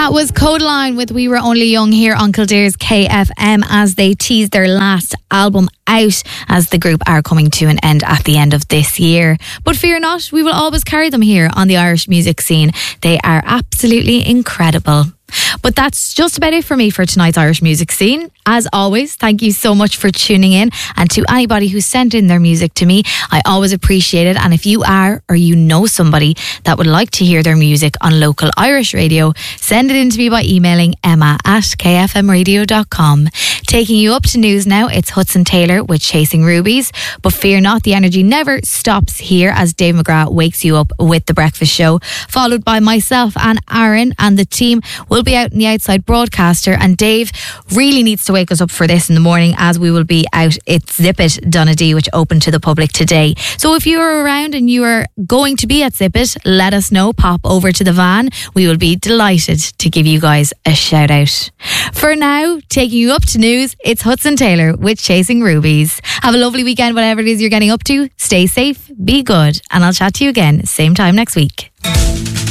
That was Codeline with We Were Only Young here on Kildare's KFM as they teased their last album out, as the group are coming to an end at the end of this year. But fear not, we will always carry them here on the Irish music scene. They are absolutely incredible. But that's just about it for me for tonight's Irish music scene. As always, thank you so much for tuning in, and to anybody who sent in their music to me, I always appreciate it. And if you are, or you know somebody that would like to hear their music on local Irish radio, send it in to me by emailing emma@kfmradio.com. Taking you up to news now, it's Hudson Taylor with Chasing Rubies. But fear not, the energy never stops here as Dave McGrath wakes you up with The Breakfast Show, followed by myself and Aaron, and the team will be out in the outside broadcaster. And Dave really needs to wake us up for this in the morning, as we will be out at Zip It Donaghadee, which opened to the public today. So if you're around and you are going to be at Zip It, let us know. Pop over to the van. We will be delighted to give you guys a shout out. For now, taking you up to news, it's Hudson Taylor with Chasing Rubies. Have a lovely weekend, whatever it is you're getting up to. Stay safe, be good, and I'll chat to you again same time next week.